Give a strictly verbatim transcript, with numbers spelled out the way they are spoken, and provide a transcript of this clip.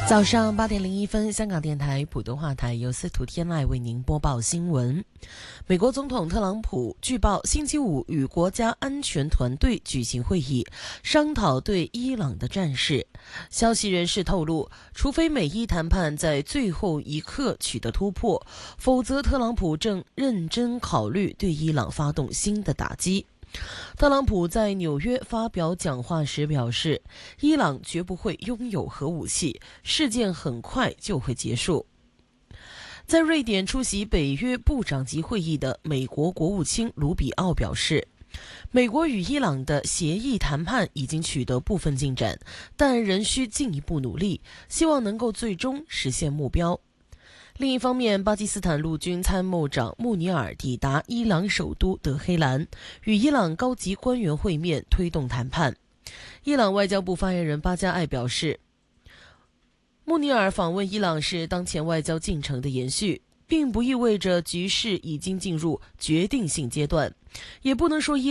早上八点零一分，香港电台普通话台由司徒天籁为您播报新闻。美国总统特朗普据报星期五与国家安全团队举行会议，商讨对伊朗的战事。消息人士透露，除非美伊谈判在最后一刻取得突破，否则特朗普正认真考虑对伊朗发动新的打击。特朗普在纽约发表讲话时表示，伊朗绝不会拥有核武器，事件很快就会结束。在瑞典出席北约部长级会议的美国国务卿卢比奥表示，美国与伊朗的协议谈判已经取得部分进展，但仍需进一步努力，希望能够最终实现目标。另一方面，巴基斯坦陆军参谋长穆尼尔抵达伊朗首都德黑兰，与伊朗高级官员会面，推动谈判。伊朗外交部发言人巴加艾表示，穆尼尔访问伊朗是当前外交进程的延续，并不意味着局势已经进入决定性阶段，也不能说伊